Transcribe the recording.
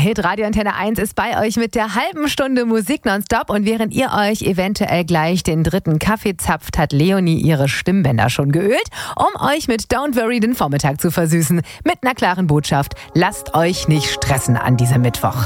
Hit Radio Antenne 1 ist bei euch mit der halben Stunde Musik nonstop und während ihr euch eventuell gleich den dritten Kaffee zapft, hat Leonie ihre Stimmbänder schon geölt, um euch mit Don't Worry den Vormittag zu versüßen. Mit einer klaren Botschaft: Lasst euch nicht stressen an diesem Mittwoch.